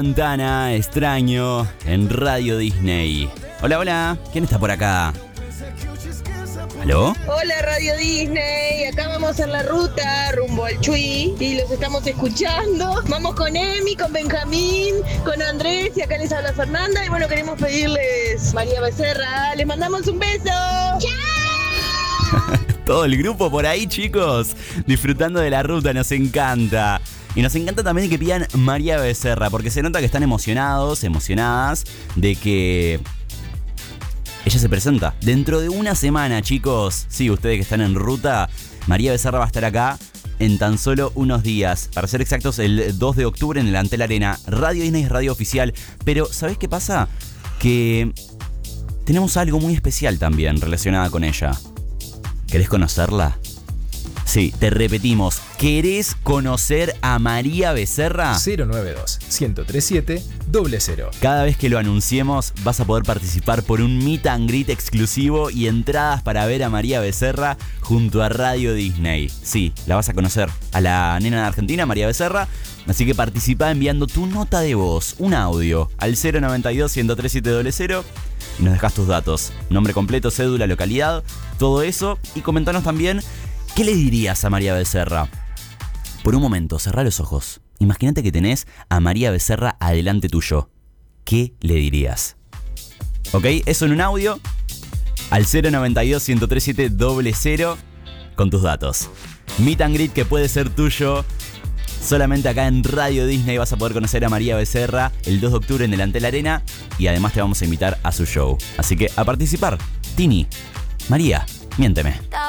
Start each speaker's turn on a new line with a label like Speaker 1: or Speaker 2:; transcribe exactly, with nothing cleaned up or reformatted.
Speaker 1: Montana, extraño, en Radio Disney. Hola, hola, ¿quién está por acá? ¿Aló?
Speaker 2: Hola Radio Disney, acá vamos en la ruta rumbo al Chuy y los estamos escuchando. Vamos con Emi, con Benjamín, con Andrés y acá les habla Fernanda. Y bueno, queremos pedirles María Becerra, les mandamos un beso. ¡Chao!
Speaker 1: Todo el grupo por ahí, chicos, disfrutando de la ruta, nos encanta. Y nos encanta también que pidan María Becerra, porque se nota que están emocionados, emocionadas de que ella se presenta dentro de una semana, chicos. Sí, ustedes que están en ruta, María Becerra va a estar acá en tan solo unos días. Para ser exactos, el dos de octubre en el Antel Arena. Radio Disney es radio oficial. Pero, ¿sabés qué pasa? Que tenemos algo muy especial también relacionado con ella. ¿Querés conocerla? Sí, te repetimos, ¿querés conocer a María Becerra?
Speaker 3: cero nueve dos, uno cero tres siete, cero cero.
Speaker 1: Cada vez que lo anunciemos vas a poder participar por un meet and greet exclusivo y entradas para ver a María Becerra junto a Radio Disney. Sí, la vas a conocer, a la nena de Argentina, María Becerra. Así que participa enviando tu nota de voz, un audio, al cero nueve dos, uno tres siete, cero cero y nos dejas tus datos. Nombre completo, cédula, localidad, todo eso. Y comentanos también, ¿qué le dirías a María Becerra? Por un momento, cerrá los ojos. Imagínate que tenés a María Becerra adelante tuyo. ¿Qué le dirías? ¿Ok? Eso en un audio al cero nueve dos, uno tres siete, cero cero con tus datos. Meet and greet que puede ser tuyo. Solamente acá en Radio Disney vas a poder conocer a María Becerra el dos de octubre en el Antel Arena. Y además te vamos a invitar a su show. Así que a participar. Tini, María, miénteme.